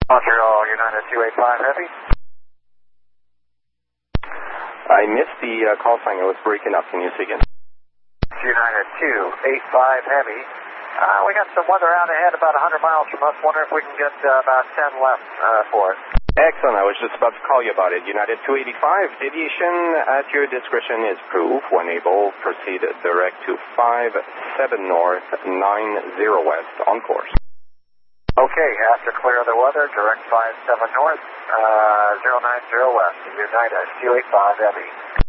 Montreal, United 285 Heavy. I missed the call sign. It was breaking up. Can you say again? United 285 Heavy. We got some weather out ahead about 100 miles from us. Wonder if we can get about 10 left for it. Excellent. I was just about to call you about it. United 285, deviation at your discretion is proof. When able, proceed direct to 57 north, 90 west, on course. Okay, after clear of the weather, direct 57 north, 090 west, United 285 Heavy.